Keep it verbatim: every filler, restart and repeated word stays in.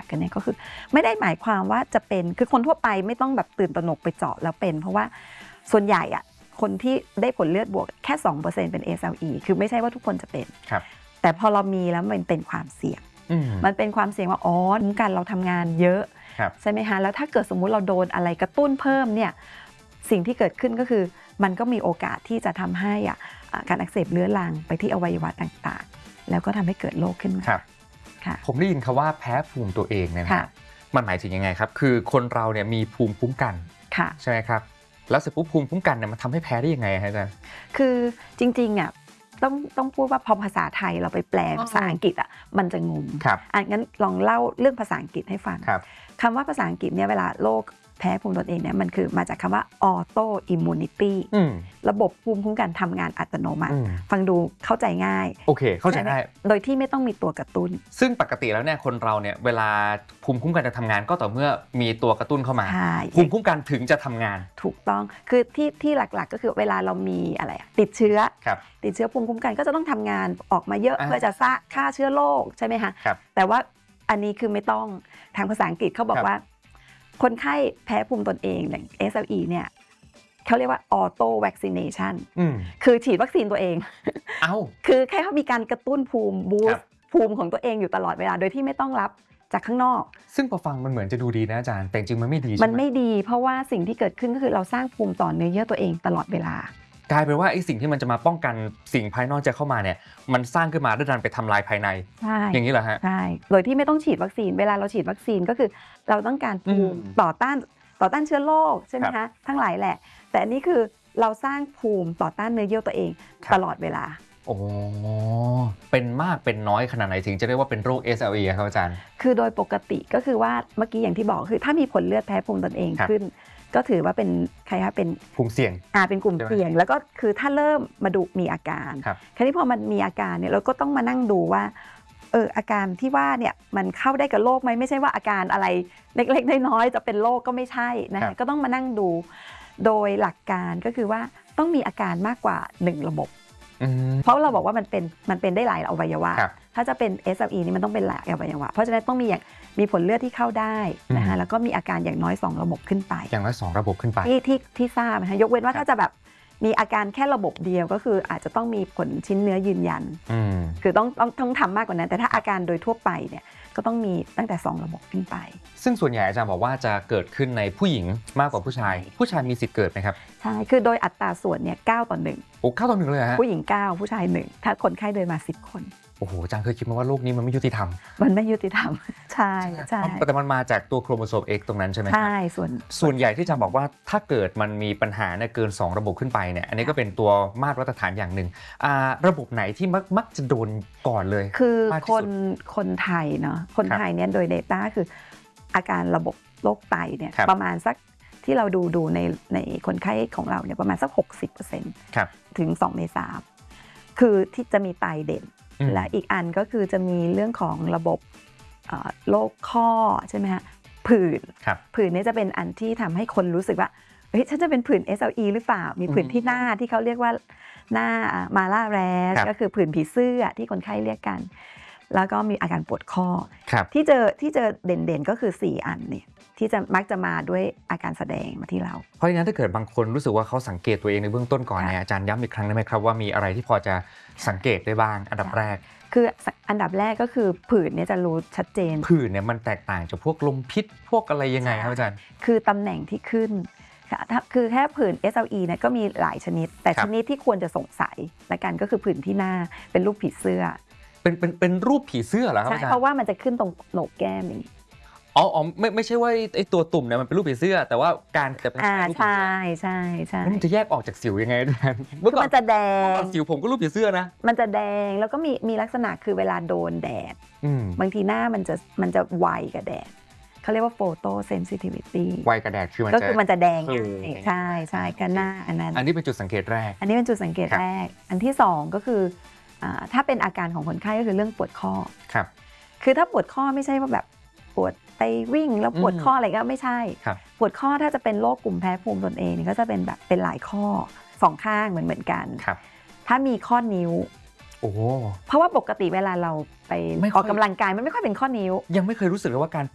กันเนี่ยก็คือไม่ได้หมายความว่าจะเป็นคือคนทั่วไปไม่ต้องแบบตื่นตระหนกไปเจาะแล้วเป็นเพราะว่าส่วนใหญ่อะคนที่ได้ผลเลือดบวกแค่ สองเปอร์เซ็นต์ เป็น เอ เอส แอล อี คือไม่ใช่ว่าทุกคนจะเป็นแต่พอเรามีแล้วมันเป็นความเสี่ยงมันเป็นความเสี่ยงว่าอ๋อคุ้มกันเราทำงานเยอะใช่ไหมคะแล้วถ้าเกิดสมมุติเราโดนอะไรกระตุ้นเพิ่มเนี่ยสิ่งที่เกิดขึ้นก็คือมันก็มีโอกาสที่จะทำให้อ่ะการอักเสบเรื้อรังไปที่อวัยวะต่างๆแล้วก็ทำให้เกิดโรคขึ้นมาผมได้ยินคำว่าแพ้ภูมิตัวเองเนี่ยนะมันหมายถึงยังไงครับคือคนเราเนี่ยมีภูมิคุ้มกันใช่ไหมครับแล้วเสร็จปุ๊บภูมิคุ้มกันเนี่ยมันทำให้แพ้ได้ยังไงครับอาจารย์คือจริงๆอ่ะต้องต้องพูดว่าพอภาษาไทยเราไปแปลภาษาอังกฤษอ่ะมันจะงงอ่ะงั้นลองเล่าเรื่องภาษาอังกฤษให้ฟังคำว่าภาษาอังกฤษเนี่ยเวลาโรคแพ้ภูมิตนเองเนี่ยมันคือมาจากคำว่า auto immunity ระบบภูมิคุ้มกันทำงานอัตโนมัติฟังดูเข้าใจง่ายโอเคเข้าใจง่ายโดยที่ไม่ต้องมีตัวกระตุ้นซึ่งปกติแล้วเนี่ยคนเราเนี่ยเวลาภูมิคุ้มกันจะทำงานก็ต่อเมื่อมีตัวกระตุ้นเข้ามาภูมิคุ้มกันถึงจะทำงานถูกต้องคือที่ที่หลักๆก็คือเวลาเรามีอะไรติดเชื้อติดเชื้อภูมิคุ้มกันก็จะต้องทำงานออกมาเยอะเพื่อจะฆ่าเชื้อโรคใช่ไหมคะแต่ว่าอันนี้คือไม่ต้องทางภาษาอังกฤษเขาบอกว่าคนไข้แพ้ภูมิตนเองอย่าง เอ เอส แอล อี เนี่ยเขาเรียกว่า auto vaccination คือฉีดวัคซีนตัวเองเอาคือแค่เขามีการกระตุ้นภูมิบูสต์ภูมิของตัวเองอยู่ตลอดเวลาโดยที่ไม่ต้องรับจากข้างนอกซึ่งพอฟังมันเหมือนจะดูดีนะอาจารย์แต่จริงมันไม่ดีมันไม่ดีเพราะว่าสิ่งที่เกิดขึ้นก็คือเราสร้างภูมิต่อเนื้อเยื่อตัวเองตลอดเวลากลายเป็นว่าไอ้สิ่งที่มันจะมาป้องกันสิ่งภายนอกจะเข้ามาเนี่ยมันสร้างขึ้นมาด้วยดันไปทำลายภายในอย่างนี้เหรอฮะใช่โดยที่ไม่ต้องฉีดวัคซีนเวลาเราฉีดวัคซีนก็คือเราต้องการภูมิต่อต้านต่อต้านเชื้อโรคใช่ไหมคะทั้งหลายแหละแต่อันนี้คือเราสร้างภูมิต่อต้านเนื้อเยื่อตัวเองตลอดเวลาโอ้เป็นมากเป็นน้อยขนาดไหนถึงจะเรียกว่าเป็นโรค เอส แอล อี ครับอาจารย์คือโดยปกติก็คือว่าเมื่อกี้อย่างที่บอกคือถ้ามีผลเลือดแพ้ภูมิตนเองขึ้นก็ถือว่าเป็นใครคะเป็นกลุ่มเสี่ยงอ่าเป็นกลุ่มเสี่ยงแล้วก็คือถ้าเริ่มมาดูมีอาการคราวนี้พอมันมีอาการเนี่ยเราก็ต้องมานั่งดูว่าเอออาการที่ว่าเนี่ยมันเข้าได้กับโรคไหมไม่ใช่ว่าอาการอะไรเล็กๆน้อยๆจะเป็นโรคก็ไม่ใช่นะก็ต้องมานั่งดูโดยหลักการก็คือว่าต้องมีอาการมากกว่าหนึ่งระบบเพราะเราบอกว่ามันเป็นมันเป็นได้หลายอวัยวะถ้าจะเป็น เอส แอล อี นี่มันต้องเป็นหลายอวัยวะเพราะฉะนั้นต้องมีอย่างมีผลเลือดที่เข้าได้นะคะแล้วก็มีอาการอย่างน้อยสองระบบขึ้นไปอย่างน้อยสองระบบขึ้นไปที่ที่ที่ทราบนะคะยกเว้นว่าถ้าจะแบบมีอาการแค่ระบบเดียวก็คืออาจจะต้องมีผลชิ้นเนื้อยืนยันคือต้องต้องต้องทำมากกว่านั้นแต่ถ้าอาการโดยทั่วไปเนี่ยก็ต้องมีตั้งแต่สองระบบขึ้นไปซึ่งส่วนใหญ่อาจารย์บอกว่าจะเกิดขึ้นในผู้หญิงมากกว่าผู้ชายผู้ชายมีสิทธิ์เกิดไหมครับใช่คือโดยอัตราส่วนเนี่ยเก้าต่อหนึ่งโอ้เก้าต่อหนึ่งเลยฮะผู้หญิงเก้าผู้ชายหนึ่งถ้าคนไข้เดินมาสิบคนโอ้โหอาจารย์เคยคิดไหมว่าโลกนี้มันไม่ยุติธรรมมันไม่ยุติธรรมใช่ใช่แต่มันมาจากตัวโครโมโซม X ตรงนั้นใช่ไหมใช่ส่วนส่วนใหญ่ที่อาจารย์บอกว่าถ้าเกิดมันมีปัญหาเนี่ยเกินสองระบบขึ้นไปเนี่ยอันนี้ก็เป็นตัวมาตรฐานอย่างหนึ่งระบบไหนที่มักมักจะโดนก่อนเลยคือคนคนไทยเนาะคนไทยเนี่ยโดย Data คืออาการระบบโรคไตเนี่ยประมาณสักที่เราดูดูในในคนไข้ของเราเนี่ยประมาณสัก หกสิบเปอร์เซ็นต์ ถึงสองในสามคือที่จะมีไตเด่นและอีกอันก็คือจะมีเรื่องของระบบโรคข้อใช่ไหมฮะผื่นผื่นนี้จะเป็นอันที่ทำให้คนรู้สึกว่าเฮ้ยฉันจะเป็นผื่น เอส แอล อี หรือเปล่ามีผื่นที่หน้าที่เขาเรียกว่าหน้ามาล่าแรสก็คือผื่นผีเสื้อที่คนไข้เรียกกันแล้วก็มีอาการปวดข้อที่เจอที่เจอเด่นๆก็คือสี่อันเนี่ยที่จะมักจะมาด้วยอาการแสดงมาที่เราเพราะฉะนั้นถ้าเกิดบางคนรู้สึกว่าเขาสังเกตตัวเองในเบื้องต้นก่อนเนี่ยอาจารย์ย้ำอีกครั้งได้ไหมครับว่ามีอะไรที่พอจะสังเกตได้บ้างอันดับแรกคืออันดับแรกก็คือผื่นเนี่ยจะรู้ชัดเจนผื่นเนี่ยมันแตกต่างจากพวกลมพิษพวกอะไรยังไงครับอาจารย์คือตำแหน่งที่ขึ้นคือแค่ผื่น เอส แอล อี เนี่ยก็มีหลายชนิดแต่ชนิดที่ควรจะสงสัยละกันก็คือผื่นที่หน้าเป็นรูปผีเสื้อเป็นเป็นเป็นรูปผีเสื้อเหรอครับอาจารย์เพราะว่ามันจะขึ้นตรงโหนกแก้มอย่างนี้อ๋ออ๋อไม่ไม่ใช่ว่าไอ้ตัวตุ่มเนี่ยมันเป็นรูปผีเสื้อแต่ว่าการจะเป็นอ่าใช่ใช่ใช่มันจะแยกออกจากสิวยังไงอาจารย์เมื่อก่อนมันจะแดงสิวผมก็รูปผีเสื้อนะมันจะแดงแล้วก็มีมีลักษณะคือเวลาโดนแดดบางทีหน้ามันจะมันจะไวกับแดดเขาเรียกว่าโฟโตเซนซิทิวิตี้ไวกับแดดคือมันก็คือมันจะแดงใช่ใช่กันหน้าอันนั้นอันนี้เป็นจุดสังเกตแรกอันนี้เป็นจุดสังเกตแรกอันที่สองก็คือถ้าเป็นอาการของคนไข้ก็คือเรื่องปวดข้อครับคือถ้าปวดข้อไม่ใช่ว่าแบบปวดไปวิ่งแล้วปวดข้ออะไรก็ไม่ใช่ปวดข้อถ้าจะเป็นโรคกลุ่มแพ้ภูมิตนเองก็จะเป็นแบบเป็นหลายข้อสองข้างเหมือนเหมือนกันถ้ามีข้อนิ้วโอ้เพราะว่าปกติเวลาเราไปออกกำลังกายมันไม่ค่อยเป็นข้อนิ้วยังไม่เคยรู้สึกเลยว่าการ